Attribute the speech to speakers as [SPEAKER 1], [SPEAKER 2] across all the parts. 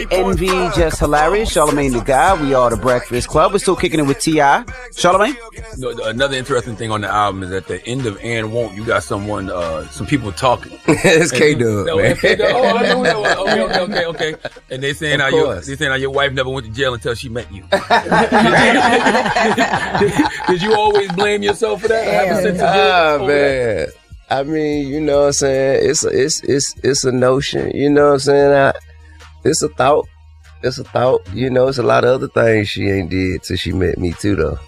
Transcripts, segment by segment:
[SPEAKER 1] Envy, Just Hilarious, Charlamagne the Guy. We are the Breakfast Club. We're still kicking it with T.I. Charlamagne?
[SPEAKER 2] No, another interesting thing on the album is at the end of And Won't, you got some people talking.
[SPEAKER 3] It's K-Dub, man.
[SPEAKER 2] K-Dub. Oh, I know that. Okay. And they saying how your wife never went to jail until she met you. Did you always blame yourself for that? Have a sense of guilt?
[SPEAKER 3] Man. I mean, you know what I'm saying? It's a notion, you know what I'm saying? It's a thought. It's a thought. You know, it's a lot of other things she ain't did till she met me too, though.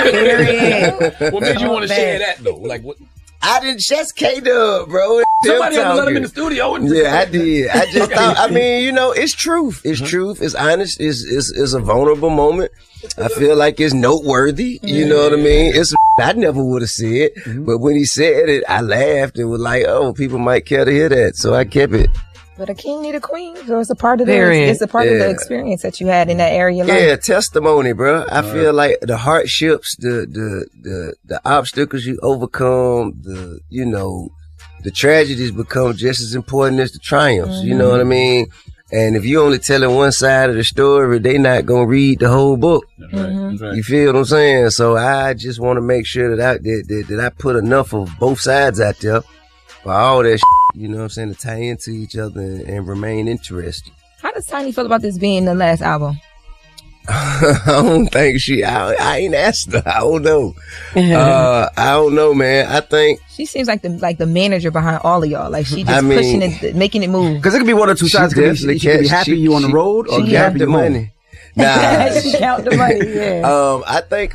[SPEAKER 2] What made you want to share that, though? Like what?
[SPEAKER 3] I didn't. That's K-Dub, bro.
[SPEAKER 2] Somebody had to let him in the studio.
[SPEAKER 3] Yeah, I did. I just thought. I mean, you know, it's truth. It's truth. It's honest. It's a vulnerable moment. I feel like it's noteworthy. You know what I mean? I never would have said it, but when he said it, I laughed and was like, "Oh, people might care to hear that," so I kept it.
[SPEAKER 4] But a king need a queen, so it's a part of the experience that you had in that area.
[SPEAKER 3] Yeah, testimony, bro. I feel like the hardships, the obstacles you overcome, the tragedies become just as important as the triumphs. You know what I mean? And if you only telling one side of the story, they not gonna read the whole book.
[SPEAKER 2] That's right.
[SPEAKER 3] You feel what I'm saying? So I just want to make sure that I put enough of both sides out there for all that. You know what I'm saying? To tie into each other and remain interested.
[SPEAKER 4] How does Tiny feel about this being the last album?
[SPEAKER 3] I don't think I ain't asked her. I don't know. I don't know, man. I think
[SPEAKER 4] she seems like the manager behind all of y'all. Like she just pushing it, making it move.
[SPEAKER 1] Because it could be one or two sides. She could be happy you on the road or
[SPEAKER 3] count the money.
[SPEAKER 4] Nah, she count the money. Yeah.
[SPEAKER 3] I think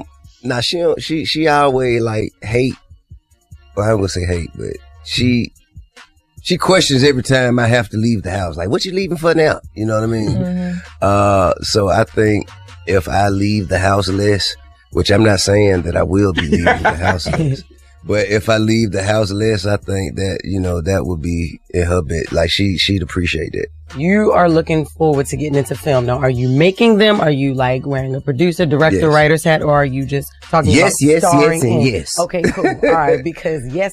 [SPEAKER 3] she always like hate. Well, I wouldn't say hate, but she questions every time I have to leave the house. Like, what you leaving for now? You know what I mean? So I think if I leave the house less, which I'm not saying that I will be leaving the house less, but if I leave the house less, I think that, that would be in her bit. Like she'd appreciate it.
[SPEAKER 5] You are looking forward to getting into film. Now, are you making them? Are you like wearing a producer, director, writer's hat, or are you just talking about starring in?
[SPEAKER 3] Yes.
[SPEAKER 5] Okay, cool. All right, because yes,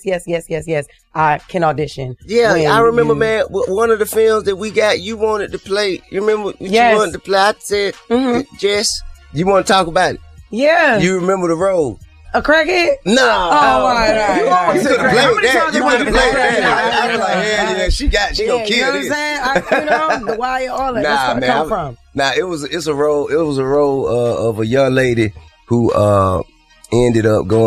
[SPEAKER 5] I can audition.
[SPEAKER 3] Yeah, I remember, man, one of the films that we got, you wanted to play. You remember what you wanted to play? I said, Jess, you want to talk about it?
[SPEAKER 5] Yeah.
[SPEAKER 3] You remember the role?
[SPEAKER 5] A crackhead?
[SPEAKER 3] No.
[SPEAKER 5] All right.
[SPEAKER 3] You could have played that. You could have played that. I was like, yeah, she gonna kill this.
[SPEAKER 5] You know what I'm saying? The wire, all that. That's where it come from.
[SPEAKER 3] Nah, it was a role of a young lady who ended up going